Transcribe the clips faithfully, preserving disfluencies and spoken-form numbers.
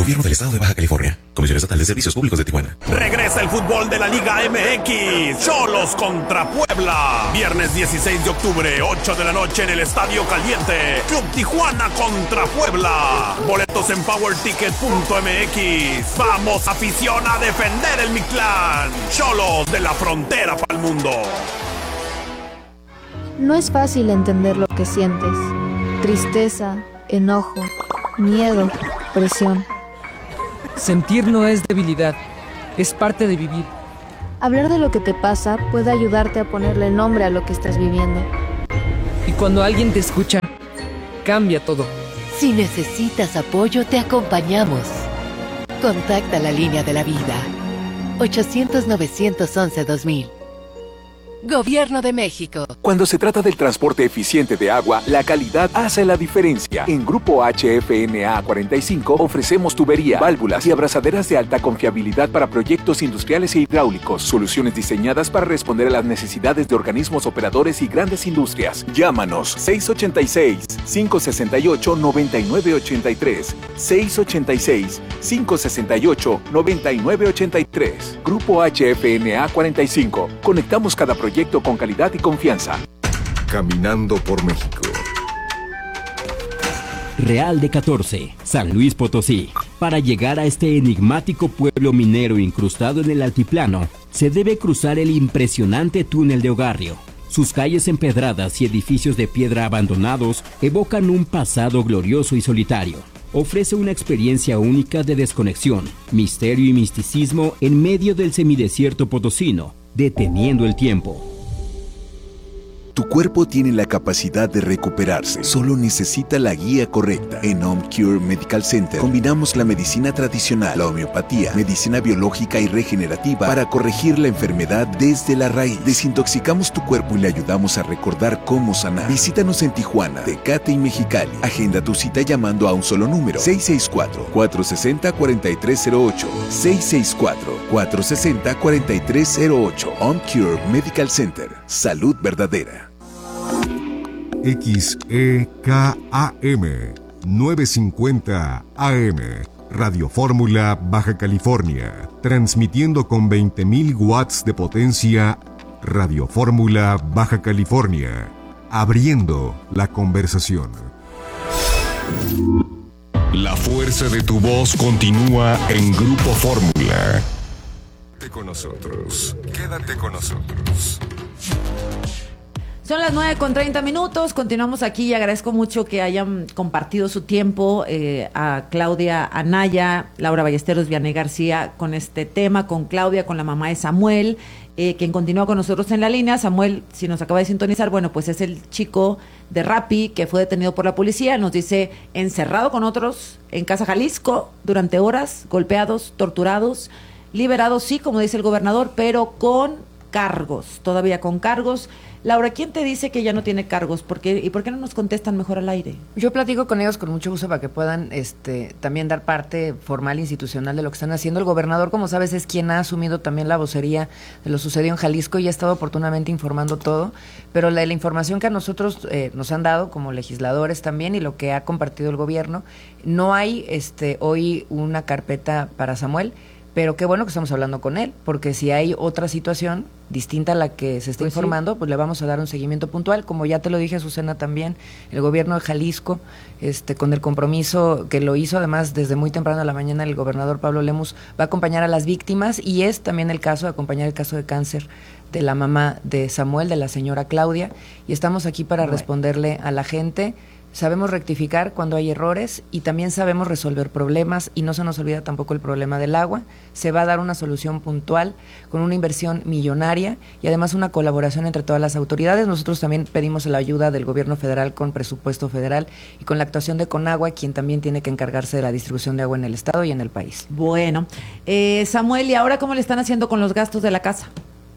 Gobierno del Estado de Baja California. Comisión Estatal de Servicios Públicos de Tijuana. Regresa el fútbol de la Liga M X. Xolos contra Puebla. Viernes dieciséis de octubre, ocho de la noche en el Estadio Caliente. Club Tijuana contra Puebla. Boletos en power ticket punto m x. Vamos, afición, a defender el Mictlán. Xolos de la frontera para el mundo. No es fácil entender lo que sientes. Tristeza, enojo, miedo, presión. Sentir no es debilidad, es parte de vivir. Hablar de lo que te pasa puede ayudarte a ponerle nombre a lo que estás viviendo. Y cuando alguien te escucha, cambia todo. Si necesitas apoyo, te acompañamos. Contacta la línea de la vida. ochocientos, novecientos once, dos mil. Gobierno de México. Cuando se trata del transporte eficiente de agua, la calidad hace la diferencia. En Grupo H F N A cuarenta y cinco ofrecemos tubería, válvulas y abrazaderas de alta confiabilidad para proyectos industriales e hidráulicos. Soluciones diseñadas para responder a las necesidades de organismos operadores y grandes industrias. Llámanos seis ocho seis, cinco seis ocho, nueve nueve ocho tres. seis ocho seis, cinco seis ocho, nueve nueve ocho tres. Grupo H F N A cuarenta y cinco. Conectamos cada proyecto proyecto con calidad y confianza. Caminando por México. Real de catorce, San Luis Potosí. Para llegar a este enigmático pueblo minero incrustado en el altiplano, se debe cruzar el impresionante túnel de Ogarrio. Sus calles empedradas y edificios de piedra abandonados evocan un pasado glorioso y solitario. Ofrece una experiencia única de desconexión, misterio y misticismo en medio del semidesierto potosino, deteniendo el tiempo. Tu cuerpo tiene la capacidad de recuperarse, solo necesita la guía correcta. En OmCure Medical Center combinamos la medicina tradicional, la homeopatía, medicina biológica y regenerativa para corregir la enfermedad desde la raíz. Desintoxicamos tu cuerpo y le ayudamos a recordar cómo sanar. Visítanos en Tijuana, Tecate y Mexicali. Agenda tu cita llamando a un solo número: seis seis cuatro, cuatro seis cero, cuatro tres cero ocho. seis seis cuatro, cuatro seis cero, cuatro tres cero ocho. OmCure Medical Center. Salud verdadera. X E K A M novecientos cincuenta A M, Radio Fórmula, Baja California, transmitiendo con veinte mil watts de potencia. Radio Fórmula, Baja California, abriendo la conversación. La fuerza de tu voz continúa en Grupo Fórmula. Quédate con nosotros, quédate con nosotros. Son las nueve con treinta minutos, continuamos aquí y agradezco mucho que hayan compartido su tiempo eh, a Claudia Anaya, Laura Ballesteros, Vianney García con este tema, con Claudia, con la mamá de Samuel, eh, quien continúa con nosotros en la línea. Samuel, si nos acaba de sintonizar, bueno, pues es el chico de Rappi que fue detenido por la policía, nos dice encerrado con otros en Casa Jalisco durante horas, golpeados, torturados, liberados, sí, como dice el gobernador, pero con cargos, todavía con cargos. Laura, ¿quién te dice que ya no tiene cargos? ¿Por qué, ¿Y por qué no nos contestan mejor al aire? Yo platico con ellos con mucho gusto para que puedan este, también dar parte formal, institucional de lo que están haciendo. El gobernador, como sabes, es quien ha asumido también la vocería de lo sucedido en Jalisco y ha estado oportunamente informando todo, pero la, la información que a nosotros eh, nos han dado como legisladores también y lo que ha compartido el gobierno, no hay este, hoy una carpeta para Samuel. Pero qué bueno que estamos hablando con él, porque si hay otra situación distinta a la que se está pues informando, sí, pues le vamos a dar un seguimiento puntual. Como ya te lo dije, Azucena, también el gobierno de Jalisco, este, con el compromiso que lo hizo, además desde muy temprano a la mañana, el gobernador Pablo Lemus va a acompañar a las víctimas, y es también el caso de acompañar el caso de cáncer de la mamá de Samuel, de la señora Claudia, y estamos aquí para bueno. responderle a la gente. Sabemos rectificar cuando hay errores y también sabemos resolver problemas, y no se nos olvida tampoco el problema del agua. Se va a dar una solución puntual con una inversión millonaria y además una colaboración entre todas las autoridades. Nosotros también pedimos la ayuda del gobierno federal con presupuesto federal y con la actuación de Conagua, quien también tiene que encargarse de la distribución de agua en el estado y en el país. Bueno, eh, Samuel, ¿y ahora cómo le están haciendo con los gastos de la casa?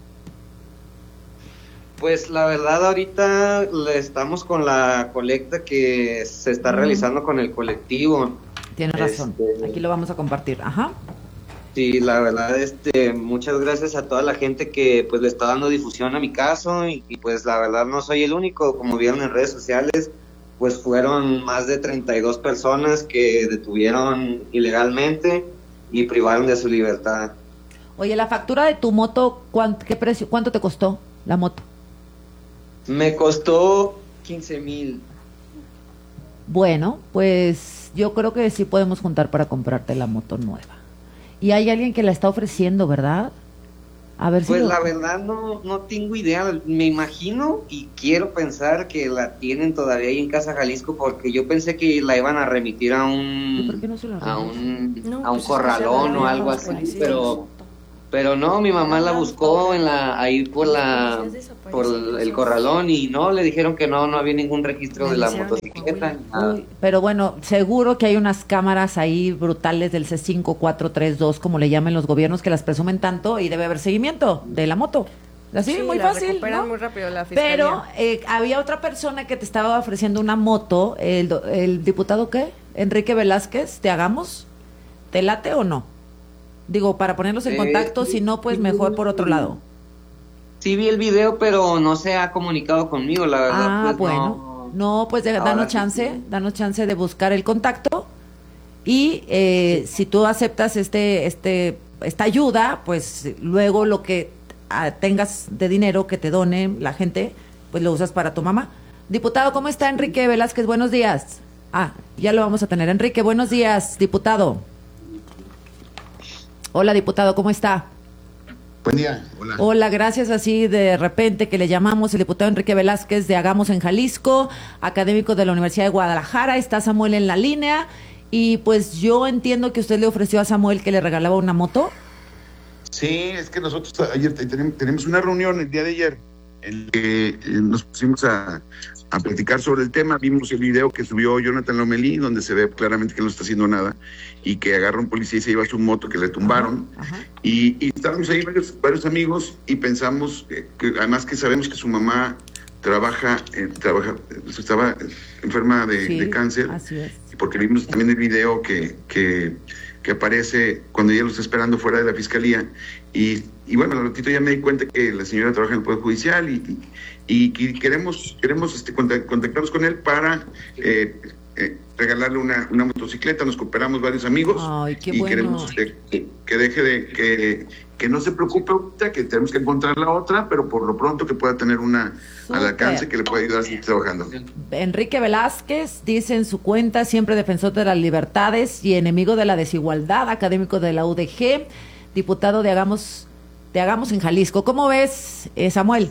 Pues la verdad ahorita estamos con la colecta que se está realizando con el colectivo. Tienes razón, este, aquí lo vamos a compartir, ajá. Sí, la verdad, este, muchas gracias a toda la gente que pues le está dando difusión a mi caso y, y pues la verdad no soy el único, como vieron en redes sociales, pues fueron más de treinta y dos personas que detuvieron ilegalmente y privaron de su libertad. Oye, la factura de tu moto, ¿cuánto, qué precio, cuánto te costó la moto? Me costó quince mil. Bueno, pues yo creo que sí podemos juntar para comprarte la moto nueva. Y hay alguien que la está ofreciendo, ¿verdad? A ver si Pues lo... la verdad no, no tengo idea, me imagino y quiero pensar que la tienen todavía ahí en Casa Jalisco porque yo pensé que la iban a remitir a un, ¿Por qué no se la a un, No, a un pues corralón o algo así, pero... Pero no, mi mamá la buscó en la ahí por la por el corralón y no, le dijeron que no, no había ningún registro de la motocicleta. Uy, pero bueno, seguro que hay unas cámaras ahí brutales del C cinco cuatro tres dos, como le llaman los gobiernos, que las presumen tanto y debe haber seguimiento de la moto. Así, Sí, muy la fácil, recuperan ¿no? muy rápido la fiscalía. Pero eh, había otra persona que te estaba ofreciendo una moto, el, do- el diputado, ¿qué? Enrique Velázquez, ¿te hagamos? ¿Te late o no? Digo, para ponerlos en Eh, contacto, si no, pues mejor por otro lado. Sí vi el video, pero no se ha comunicado conmigo, la verdad. Ah, pues, bueno. No, pues de- Ahora danos sí, chance, danos chance de buscar el contacto y eh, si tú aceptas este, este, esta ayuda, pues luego lo que ah, tengas de dinero que te done la gente, pues lo usas para tu mamá. Diputado, ¿cómo está Enrique Velázquez? Buenos días. Ah, ya lo vamos a tener. Enrique, buenos días, diputado. Hola, diputado, ¿cómo está? Buen día, hola. Hola, gracias así de repente que le llamamos el diputado Enrique Velázquez de Hagamos en Jalisco, académico de la Universidad de Guadalajara. Está Samuel en la línea y pues yo entiendo que usted le ofreció a Samuel que le regalaba una moto. Sí, es que nosotros ayer te- tenem- tenemos una reunión el día de ayer en la que eh, nos pusimos a, a platicar sobre el tema. Vimos el video que subió Jonathan Lomelí, donde se ve claramente que no está haciendo nada y que agarra un policía y se lleva su moto que le tumbaron. Y, y estábamos ahí varios, varios amigos y pensamos que, que además que sabemos que su mamá trabaja, eh, trabaja eh, estaba enferma de, Sí, de cáncer, así es. porque vimos también el video que, que, que aparece cuando ella lo está esperando fuera de la fiscalía. Y, y bueno, al ratito ya me di cuenta que la señora trabaja en el Poder Judicial y, y, y queremos, queremos este, contact- contactarnos con él para eh, eh, regalarle una, una motocicleta. Nos cooperamos varios amigos. Ay, qué y bueno. queremos que, que deje de, que, que no se preocupe ahorita, que tenemos que encontrar la otra, pero por lo pronto que pueda tener una Súper. al alcance que le pueda ayudar a seguir trabajando. Enrique Velázquez dice en su cuenta, siempre defensor de las libertades y enemigo de la desigualdad, académico de la U D G, diputado de Hagamos, de Hagamos en Jalisco. ¿Cómo ves, eh, Samuel?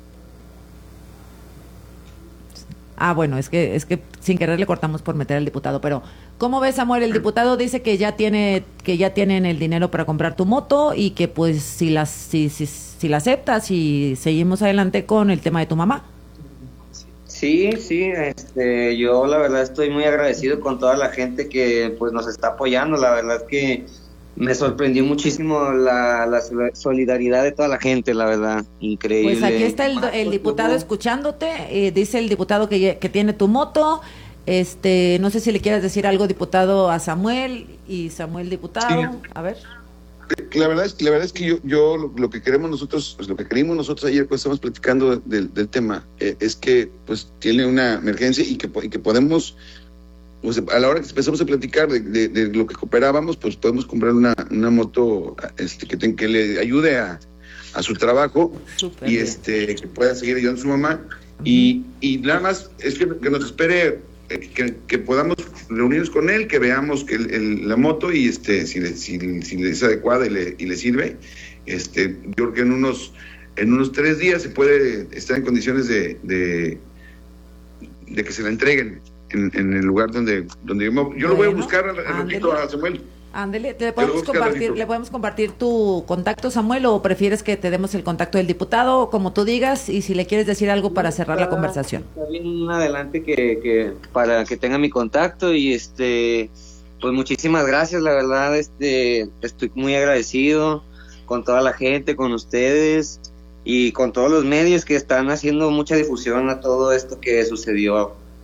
Ah, bueno, es que es que sin querer le cortamos por meter al diputado, pero ¿cómo ves, Samuel? El diputado dice que ya tiene que ya tienen el dinero para comprar tu moto y que pues si las si si, si la aceptas y seguimos adelante con el tema de tu mamá. Sí, sí, este, yo la verdad estoy muy agradecido con toda la gente que pues nos está apoyando. La verdad es que me sorprendió muchísimo la, la solidaridad de toda la gente, la verdad, increíble. Pues aquí está el, el diputado escuchándote, eh, dice el diputado que, que tiene tu moto. Este, no sé si le quieres decir algo, diputado, a Samuel y Samuel, diputado. A ver. La verdad es, la verdad es que yo, yo lo, lo que queremos nosotros, pues lo que queríamos nosotros ayer cuando estábamos platicando del, del tema, eh, es que pues tiene una emergencia y que, y que podemos, pues, a la hora que empezamos a platicar de, de, de lo que cooperábamos, pues podemos comprar una, una moto este, que, ten, que le ayude a, a su trabajo. Súper y bien. este que pueda seguir ayudando a su mamá. Uh-huh. y, y nada más es que, que nos espere, eh, que, que podamos reunirnos con él, que veamos que el, el, la moto y este si le, si, si le es adecuada y le, y le sirve. Este, yo creo que en unos en unos tres días se puede estar en condiciones de, de, de que se la entreguen en, en el lugar donde donde yo, me, yo bueno, lo voy a buscar al ratito a Samuel. Ándele, ¿le podemos compartir, le podemos compartir tu contacto, Samuel, o prefieres que te demos el contacto del diputado, como tú digas, y si le quieres decir algo para cerrar la conversación? Está bien adelante que, que para que tenga mi contacto y este, pues muchísimas gracias, la verdad, este, estoy muy agradecido con toda la gente, con ustedes y con todos los medios que están haciendo mucha difusión a todo esto que sucedió.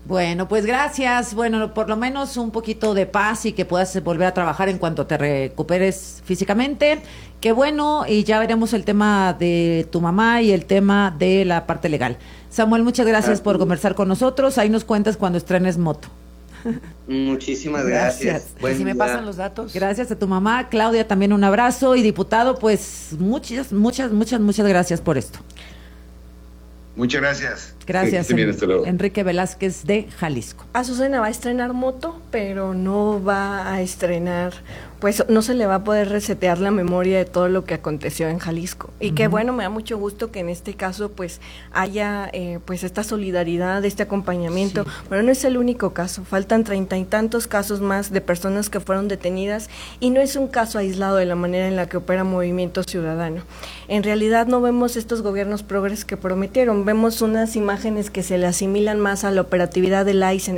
Bueno, pues gracias. Bueno, por lo menos un poquito de paz y que puedas volver a trabajar en cuanto te recuperes físicamente. Qué bueno, y ya veremos el tema de tu mamá y el tema de la parte legal. Samuel, muchas gracias por conversar con nosotros. Ahí nos cuentas cuando estrenes moto. Muchísimas gracias. gracias. Si me pasan los datos. Gracias a tu mamá. Claudia, también un abrazo. Y diputado, pues muchas, muchas, muchas, muchas gracias por esto. Muchas gracias. Gracias, Sí, bien, hasta luego. Enrique Velázquez de Jalisco. Azucena va a estrenar moto, pero no va a estrenar, pues no se le va a poder resetear la memoria de todo lo que aconteció en Jalisco. Y uh-huh. que bueno, me da mucho gusto que en este caso pues haya eh, pues esta solidaridad, este acompañamiento. Sí. Pero no es el único caso, faltan treinta y tantos casos más de personas que fueron detenidas y no es un caso aislado de la manera en la que opera Movimiento Ciudadano. En realidad no vemos estos gobiernos progres que prometieron, vemos unas imágenes que se le asimilan más a la operatividad del I C E en